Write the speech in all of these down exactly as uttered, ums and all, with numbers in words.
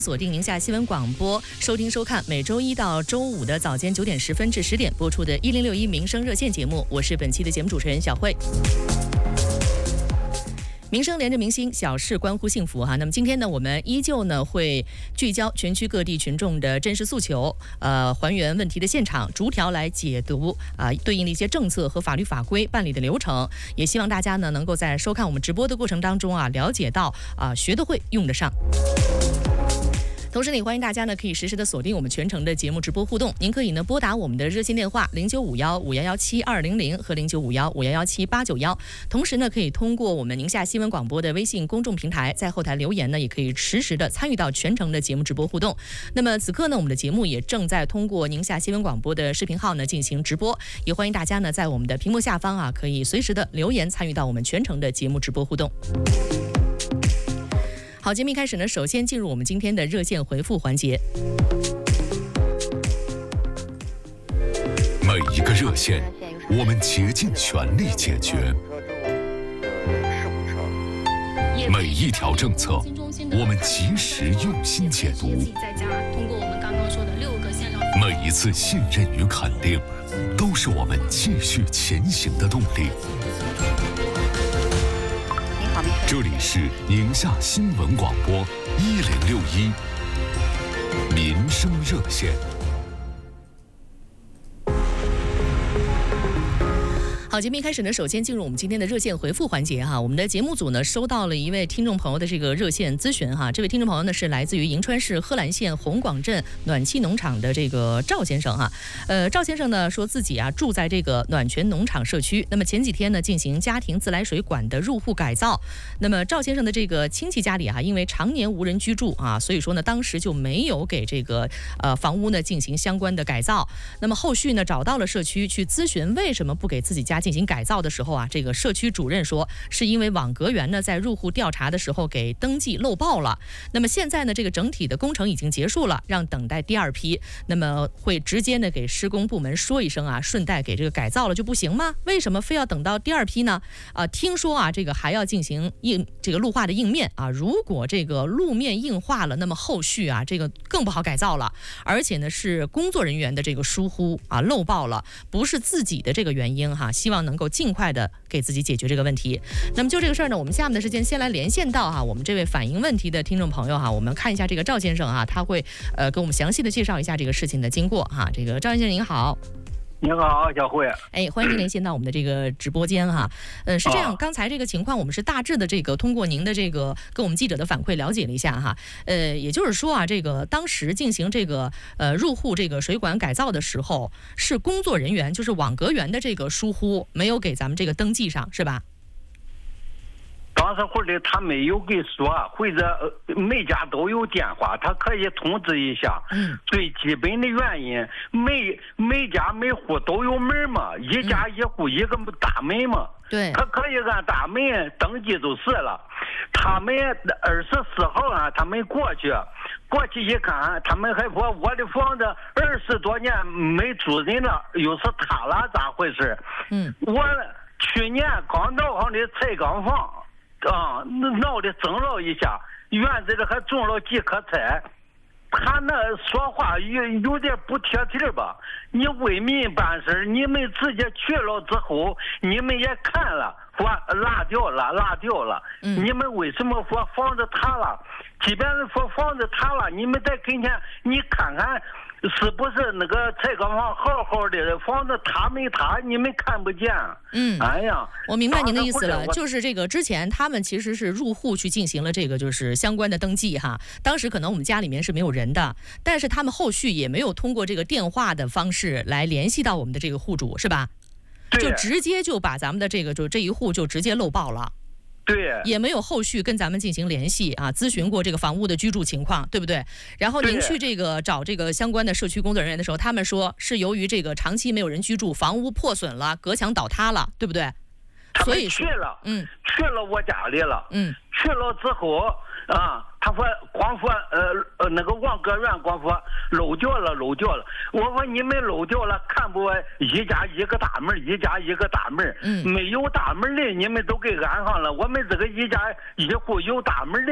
锁定宁夏新闻广播，收听收看每周一到周五的早间九点十分至十点播出的一零六一民生热线节目，我是本期的节目主持人小慧。民生连着民心，小事关乎幸福哈。那么今天呢，我们依旧呢会聚焦全区各地群众的真实诉求，呃，还原问题的现场，逐条来解读啊、呃、对应的一些政策和法律法规办理的流程。也希望大家呢能够在收看我们直播的过程当中啊，了解到啊、呃、学得会，用得上。同时，也欢迎大家呢可以实时的锁定我们全程的节目直播互动。您可以呢拨打我们的热线电话零九五幺五幺幺七二零零和零九五幺五幺幺七八九幺。同时呢，可以通过我们宁夏新闻广播的微信公众平台，在后台留言呢，也可以实时的参与到全程的节目直播互动。那么此刻呢，我们的节目也正在通过宁夏新闻广播的视频号呢进行直播，也欢迎大家呢在我们的屏幕下方啊，可以随时的留言参与到我们全程的节目直播互动。好，节目一开始呢，首先进入我们今天的热线回复环节。 每一个热线，我们竭尽全力解决；每一条政策，我们及时用心解读；每一次信任与肯定，都是我们继续前行的动力。这里是宁夏新闻广播一零六一民生热线。 好，节目一开始呢，首先进入我们今天的热线回复环节哈。我们的节目组呢收到了一位听众朋友的这个热线咨询哈。这位听众朋友呢是来自于银川市贺兰县红广镇暖气农场的这个赵先生哈。呃，赵先生呢说自己啊住在这个暖泉农场社区，那么前几天呢进行家庭自来水管的入户改造。那么赵先生的这个亲戚家里啊，因为常年无人居住啊，所以说呢当时就没有给这个呃房屋呢进行相关的改造。那么后续呢找到了社区去咨询为什么不给自己家进行改造的时候啊，这个社区主任说是因为网格员呢在入户调查的时候给登记漏报了。那么现在呢这个整体的工程已经结束了，让等待第二批，那么会直接呢给施工部门说一声啊，顺带给这个改造了就不行吗？为什么非要等到第二批呢？啊、呃，听说啊这个还要进行硬这个路化的硬面啊，如果这个路面硬化了，那么后续啊这个更不好改造了，而且呢是工作人员的这个疏忽啊漏报了，不是自己的这个原因哈，希望能够尽快的给自己解决这个问题。那么就这个事儿呢，我们下面的时间先来连线到哈我们这位反映问题的听众朋友哈，我们看一下这个赵先生啊，他会呃给我们详细的介绍一下这个事情的经过哈。这个赵先生您好。 你好，小慧。 哎，欢迎您连线到我们的这个直播间哈。呃，是这样，刚才这个情况我们是大致的这个通过您的这个跟我们记者的反馈了解了一下哈。呃，也就是说啊，这个当时进行这个呃入户这个水管改造的时候，是工作人员就是网格员的这个疏忽，没有给咱们这个登记上，是吧？ 当时或者他没有给说，或者每家都有电话，他可以通知一下。嗯，最基本的原因，每每家每户都有门嘛，一家一户一个大门嘛。 对， 他可以按大门登记就是了。他们二十四号啊，他们过去，过去一看，他们还说我的房子二十多年没住人了，又是塌了，咋回事？嗯，我去年刚闹好的菜缸房。啊，闹的争了一下，院子里还种了几棵菜，他那说话有有点不贴题吧？你为民办事，你们直接去了之后，你们也看了，说拉掉了，拉掉了。嗯、你们为什么说房子塌了？即便是说房子塌了，你们在跟前，你看看。是不是那个菜缸房好好的房子塌没塌？你们看不见。嗯，哎呀， 我明白您的意思了，就是这个之前他们其实是入户去进行了这个就是相关的登记哈。当时可能我们家里面是没有人的，但是他们后续也没有通过这个电话的方式来联系到我们的这个户主，是吧？就直接就把咱们的这个就这一户就直接漏报了。 对， 也没有后续跟咱们进行联系啊，咨询过这个房屋的居住情况，对不对？然后您去这个找这个相关的社区工作人员的时候，他们说是由于这个长期没有人居住，房屋破损了，隔墙倒塌了，对不对？ 所以去了，嗯，去了我家里了，嗯，去了之后啊，他说光说呃呃那个网格员光说漏掉了漏掉了，我说你们漏掉了，看不一家一个大门，一家一个大门，嗯，没有大门的你们都给安上了，我们这个一家一户有大门的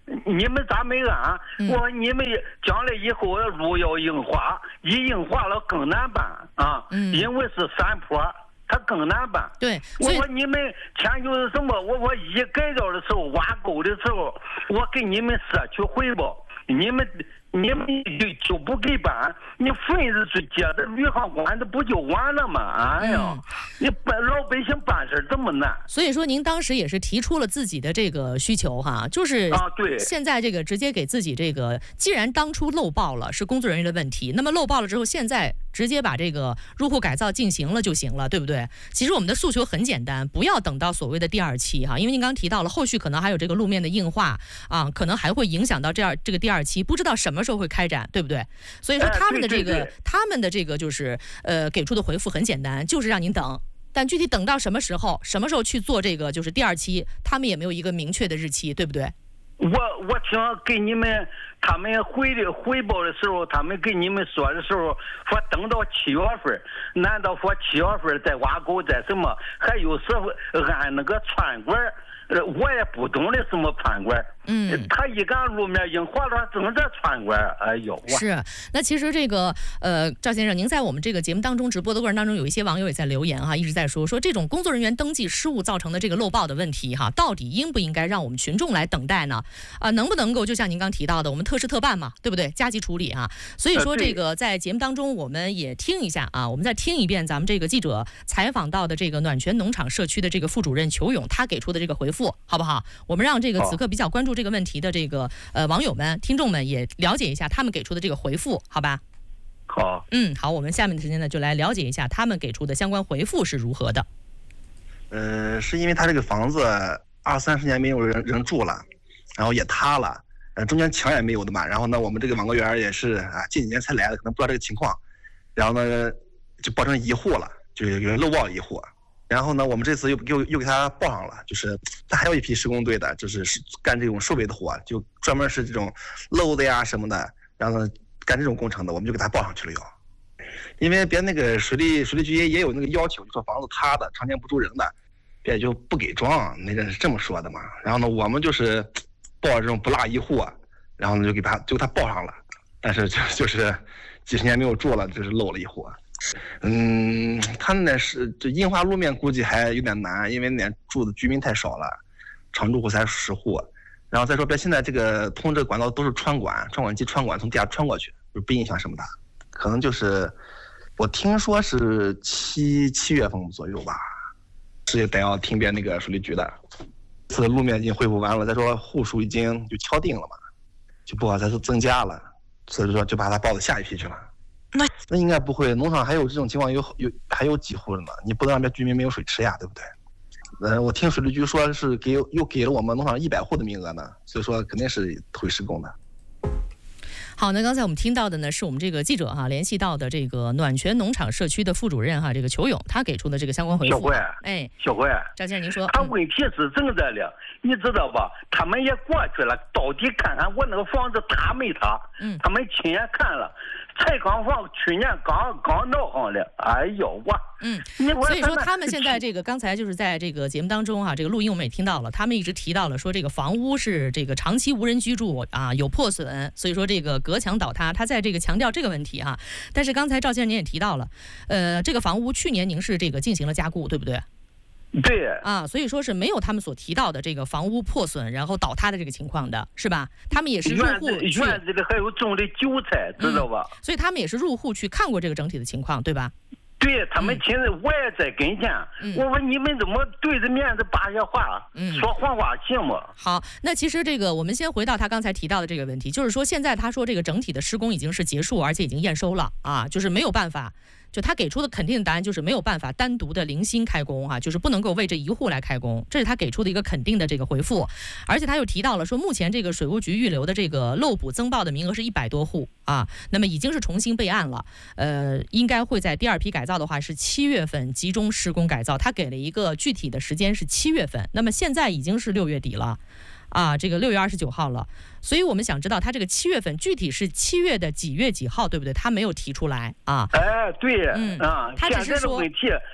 你们咋没按？ 嗯、 我你们将来以后路要硬化，一硬化了更难办啊， 嗯、 因为是山坡。它更难办。 对， 我说你们前就是什么？我我一改造的时候挖沟的时候，我给你们社区汇报，你们你们就就不给办，你分着去接着宇航管子不就完了吗？哎呀，嗯、你办老百姓办事这么难。 所以说您当时也是提出了自己的这个需求哈，就是啊，对， 现在这个直接给自己这个，既然当初漏报了是工作人员的问题，那么漏报了之后，现在直接把这个入户改造进行了就行了，对不对？其实我们的诉求很简单，不要等到所谓的第二期哈，因为您刚刚提到了后续可能还有这个路面的硬化啊，可能还会影响到这样这个第二期，不知道什么时候会开展，对不对？所以说他们的这个、 哎、对对对他们的这个就是呃给出的回复很简单，就是让您等。但具体等到什么时候，什么时候去做这个就是第二期，他们也没有一个明确的日期，对不对？ 我我听给你们他们回的汇报的时候，他们给你们说的时候，说等到七月份，难道说七月份再挖沟再什么？还有时候按那个穿管，呃，我也不懂的什么穿管。嗯，他一赶路面硬化了，正在穿管。哎呦， 是。那其实这个呃，赵先生，您在我们这个节目当中直播的过程当中，有一些网友也在留言哈，一直在说说这种工作人员登记失误造成的这个漏报的问题哈，到底应不应该让我们群众来等待呢？啊、呃，能不能够就像您刚提到的，我们特事特办嘛，对不对？加急处理啊。所以说这个在节目当中，我们也听一下啊，我们再听一遍咱们这个记者采访到的这个暖泉农场社区的这个副主任裘勇他给出的这个回复，好不好？我们让这个此刻比较关注这个问题的这个呃网友们、听众们也了解一下他们给出的这个回复，好吧？ 好， 嗯，好，我们下面的时间呢，就来了解一下他们给出的相关回复是如何的。 呃，是因为他这个房子二三十年没有人人住了，然后也塌了，呃，中间墙也没有的嘛。然后呢，我们这个网购员也是啊，近几年才来的，可能不知道这个情况，然后呢，就报成一户了，就有人漏报了一户。然后呢，我们这次又又又给他报上了，就是他还有一批施工队的，就是干这种收尾的活，就专门是这种漏的呀什么的，然后呢干这种工程的，我们就给他报上去了又。因为别那个水利水利局也也有那个要求，就说房子塌的常年不住人的，别就不给装，那个是这么说的嘛。然后呢，我们就是报这种不落一户，然后呢就给他就给他报上了，但是就就是几十年没有住了，就是漏了一户。嗯，他那是这硬化路面估计还有点难，因为那住的居民太少了，常住户才十户。然后再说别现在这个通这个管道都是穿管，穿管机穿管从地下穿过去，就是不影响什么的。可能就是我听说是七七月份左右吧，是得要听遍那个水利局的。这路面已经恢复完了，再说户数已经就敲定了嘛，就不好再说增加了，所以说就把它报到下一批去了。那那应该不会，农场还有这种情况有有还有几户的呢？你不能让这居民没有水吃呀，对不对？呃，我听水利局说是给又给了我们农场一百户的名额呢，所以说肯定是会施工的。 好，那刚才我们听到的呢，是我们这个记者哈、啊、联系到的这个暖泉农场社区的副主任哈、啊，这个裘勇他给出的这个相关回复。 小辉， 哎， 小辉， 赵先生您说， 他问题是这个的，你知道吧？他们也过去了，到底看看我那个房子塌没塌？嗯，他们亲眼看了。才刚放，去年刚刚闹好了，哎呦哇！ 嗯，所以说他们现在这个刚才就是在这个节目当中哈、啊，这个录音我们也听到了，他们一直提到了说这个房屋是这个长期无人居住啊，有破损，所以说这个隔墙倒塌，他在这个强调这个问题哈、啊。但是刚才赵先生您也提到了，呃，这个房屋去年您是这个进行了加固，对不对？ 对啊，所以说是没有他们所提到的这个房屋破损然后倒塌的这个情况的，是吧？他们也是入户院子院子里还有种的韭菜，知道吧、 嗯？所以他们也是入户去看过这个整体的情况，对吧？ 对他们现在我也在跟前、嗯，我说你们怎么对着面子把些话、嗯、说谎话行吗？ 好，那其实这个我们先回到他刚才提到的这个问题，就是说现在他说这个整体的施工已经是结束，而且已经验收了啊，就是没有办法。就他给出的肯定的答案就是没有办法单独的零星开工啊，就是不能够为这一户来开工，这是他给出的一个肯定的这个回复。而且他又提到了说，目前这个水务局预留的这个漏补增报的名额是一百多户啊，那么已经是重新备案了，呃，应该会在第二批改造的话是七月份集中施工改造，他给了一个具体的时间是七月份，那么现在已经是六月底了。啊，这个六月二十九号了，所以我们想知道他这个七月份具体是七月的几月几号，对不对？他没有提出来啊。 哎，对， 嗯啊， 他只是说问题，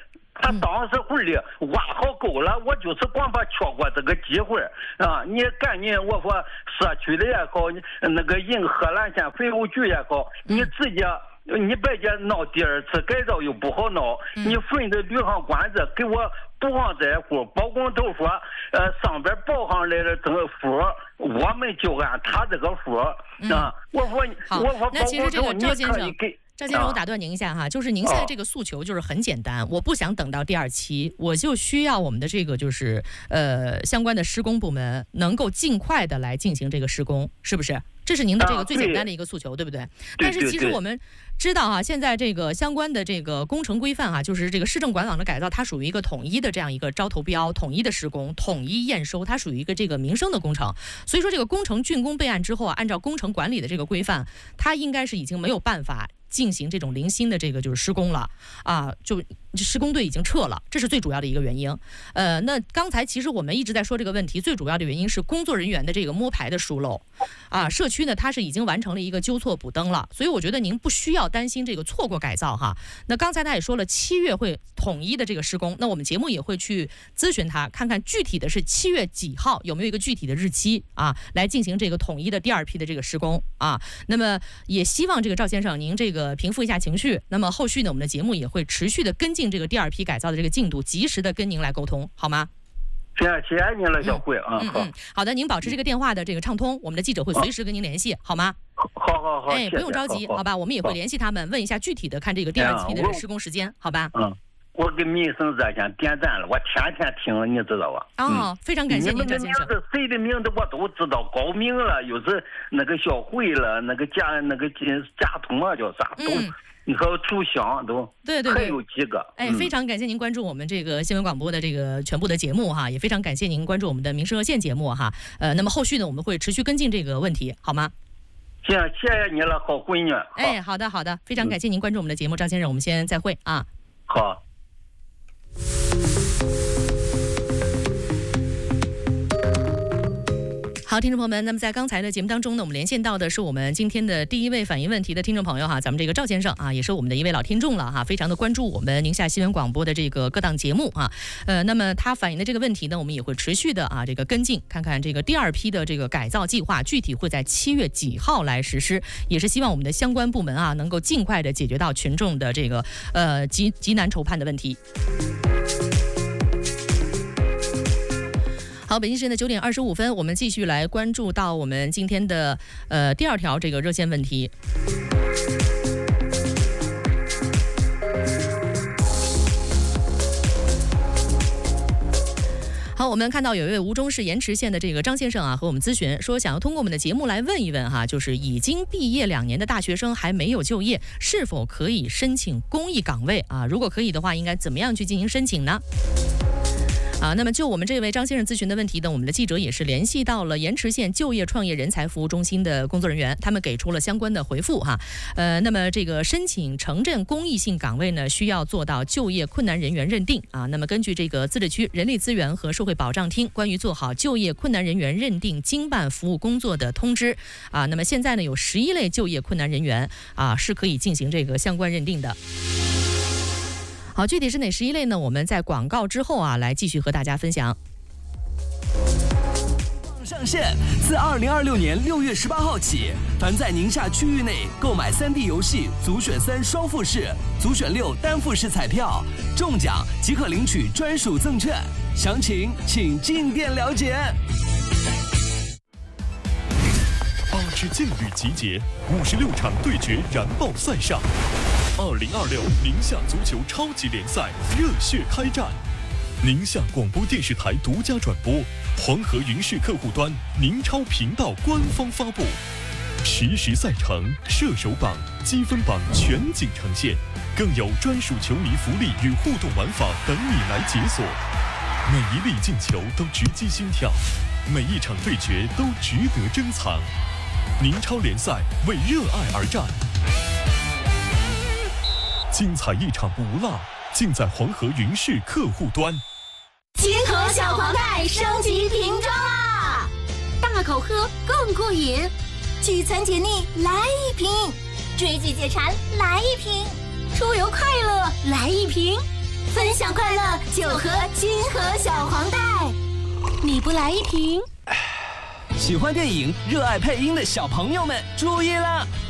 他当时会里挖好沟了，我就是光怕错过这个机会啊！你赶紧，我说社区的也好，那个银河南县废物局也好，你直接。你别介闹第二次改造又不好闹，嗯、你分的铝行管子给我补上这户，包工头说，呃，上边报上来的这个户，我们就按他这个户、嗯、啊。我说，我说包工头你可以给。 赵先生，我打断您一下哈，就是您现在这个诉求就是很简单，我不想等到第二期，我就需要我们的这个就是呃相关的施工部门能够尽快的来进行这个施工，是不是？这是您的这个最简单的一个诉求，啊、对不对？但是其实我们知道哈，现在这个相关的这个工程规范哈，就是这个市政管网的改造，它属于一个统一的这样一个招投标、统一的施工、统一验收，它属于一个这个民生的工程。所以说这个工程竣工备案之后啊，按照工程管理的这个规范，它应该是已经没有办法进行这种零星的这个就是施工了啊，就施工队已经撤了，这是最主要的一个原因。呃，那刚才其实我们一直在说这个问题，最主要的原因是工作人员的这个摸排的疏漏啊。社区呢，它是已经完成了一个纠错补登了，所以我觉得您不需要担心这个错过改造哈。那刚才他也说了，七月会统一的这个施工，那我们节目也会去咨询他，看看具体的是七月几号，有没有一个具体的日期啊，来进行这个统一的第二批的这个施工啊。那么也希望这个赵先生您这个平复一下情绪，那么后续呢，我们的节目也会持续的跟进这个第二批改造的这个进度，及时的跟您来沟通，好吗？ 谢谢谢您了，小慧啊。 嗯嗯，好的，您保持这个电话的这个畅通，我们的记者会随时跟您联系，好吗？ 好好好， 哎，不用着急，好吧？我们也会联系他们，问一下具体的看这个第二批的这个施工时间，好吧？ 嗯。我给民生热线点赞了，我天天听，你知道吧？ 哦，嗯、非常感谢您，赵先生。 你们的名字谁的名字我都知道，高明了，又是那个小慧了，那个贾那个贾通啊，叫啥都。嗯你和楚香都对对对， 还有几个哎，非常感谢您关注我们这个新闻广播的这个全部的节目哈，也非常感谢您关注我们的民生热线节目哈。呃，那么后续呢，我们会持续跟进这个问题，好吗？ 行，谢谢你了，好闺女。 哎，好的好的，非常感谢您关注我们的节目，赵先生，我们先再会啊。 好。 好，听众朋友们，那么在刚才的节目当中呢，我们连线到的是我们今天的第一位反映问题的听众朋友哈，咱们这个赵先生啊，也是我们的一位老听众了哈，非常的关注我们宁夏新闻广播的这个各档节目啊，呃，那么他反映的这个问题呢，我们也会持续的啊这个跟进，看看这个第二批的这个改造计划具体会在七月几号来实施，也是希望我们的相关部门啊能够尽快的解决到群众的这个呃极极难筹盼的问题。好，北京时间的九点二十五分，我们继续来关注到我们今天的呃第二条这个热线问题。好，我们看到有一位吴忠市盐池县的这个张先生啊，和我们咨询说，想要通过我们的节目来问一问哈，就是已经毕业两年的大学生还没有就业，是否可以申请公益岗位啊？如果可以的话，应该怎么样去进行申请呢？啊，那么就我们这位张先生咨询的问题呢，我们的记者也是联系到了盐池县就业创业人才服务中心的工作人员，他们给出了相关的回复哈。呃，那么这个申请城镇公益性岗位呢，需要做到就业困难人员认定啊。那么根据这个自治区人力资源和社会保障厅关于做好就业困难人员认定经办服务工作的通知啊，那么现在呢有十一类就业困难人员啊是可以进行这个相关认定的。好，具体是哪十一类呢？我们在广告之后啊，来继续和大家分享。 上线自二零二六年六月十八号起，凡在宁夏区域内购买 三 D 游戏足选三双复式、足选六单复式彩票，中奖即可领取专属赠券。详情请进店了解。 八支劲旅集结，五十六场对决燃爆赛上。二零二六宁夏足球超级联赛热血开战，宁夏广播电视台独家转播，黄河云视客户端宁超频道官方发布，实时赛程、射手榜、积分榜全景呈现，更有专属球迷福利与互动玩法等你来解锁。每一粒进球都直击心跳，每一场对决都值得珍藏。宁超联赛为热爱而战。精彩一场不落，尽在黄河云视客户端。 金河小黄盖升级瓶装啦，大口喝更过瘾，聚餐解腻来一瓶，追剧解馋来一瓶，出游快乐来一瓶， 分享快乐就喝金河小黄袋。你不来一瓶？ 喜欢电影、热爱配音的小朋友们注意了！